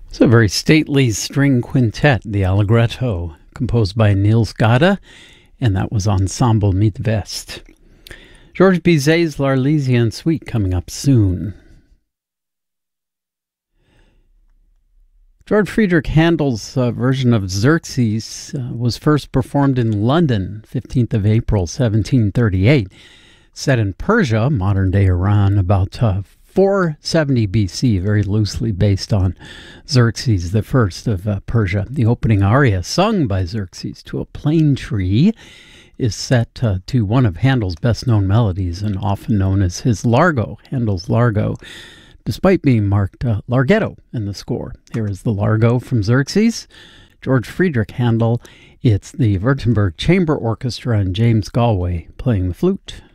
It's a very stately string quintet, the Allegretto, composed by Niels Gade, and that was Ensemble mit West. Georges Bizet's L'Arlésienne Suite coming up soon. Georg Friedrich Handel's version of Xerxes was first performed in London, 15th of April, 1738. Set in Persia, modern-day Iran, about 470 BC, very loosely based on Xerxes I of Persia. The opening aria, sung by Xerxes to a plane tree, is set to one of Handel's best-known melodies and often known as his Largo, Handel's Largo, despite being marked Larghetto in the score. Here is the Largo from Xerxes, Georg Friedrich Handel. It's the Württemberg Chamber Orchestra and James Galway playing the flute.